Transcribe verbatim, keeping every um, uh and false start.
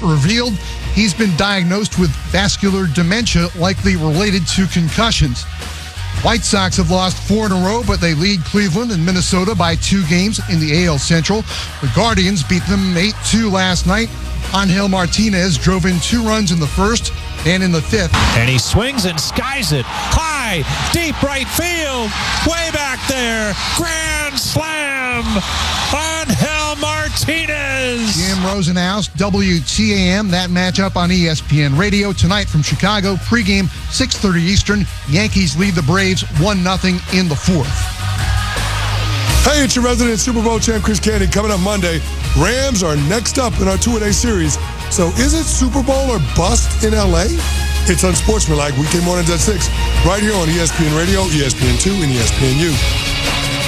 revealed he's been diagnosed with vascular dementia, likely related to concussions. White Sox have lost four in a row, but they lead Cleveland and Minnesota by two games in the A L Central. The Guardians beat them eight two last night. Angel Martinez drove in two runs in the first and in the fifth. And he swings and skies it high, deep right field, way back there. Grand slam, Angel Martinez. Jim Rosenhaus, W T A M. That matchup on E S P N Radio tonight from Chicago. Pregame six thirty Eastern. Yankees lead the Braves one nothing in the fourth. Hey, it's your resident Super Bowl champ, Chris Candy. Coming up Monday, Rams are next up in our two-a-day series. So is it Super Bowl or bust in L A? It's Unsportsmanlike, weekday mornings at six, right here on E S P N Radio, E S P N two, and E S P N U.